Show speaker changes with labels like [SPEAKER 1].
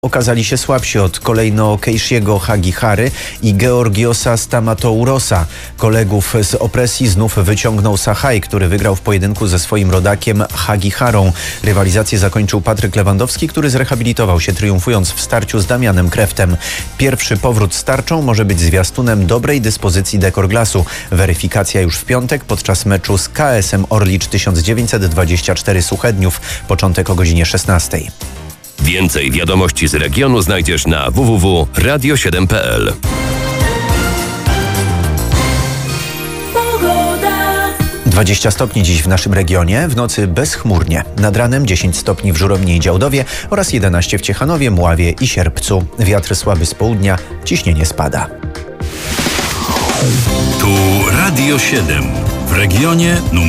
[SPEAKER 1] okazali się słabsi od kolejno Keishiego Hagihary i Georgiosa Stamatourosa. Kolegów z opresji znów wyciągnął Sahaj, który wygrał w pojedynku ze swoim rodakiem Hagiharą. Rywalizację zakończył Patryk Lewandowski, który zrehabilitował się, triumfując w starciu z Damianem Kreftem. Pierwszy powrót z tarczą może być zwiastunem dobrej dyspozycji Dekorglasu. Weryfikacja już w piątek podczas meczu z KS-em Orlicz 1924 Suchedniów. Początek o godzinie 16.
[SPEAKER 2] Więcej wiadomości z regionu znajdziesz na www.radio7.pl.
[SPEAKER 1] 20 stopni dziś w naszym regionie, w nocy bezchmurnie. Nad ranem 10 stopni w Żurowni i Działdowie oraz 11 w Ciechanowie, Mławie i Sierpcu. Wiatr słaby z południa, ciśnienie spada.
[SPEAKER 3] Tu Radio 7 w regionie numer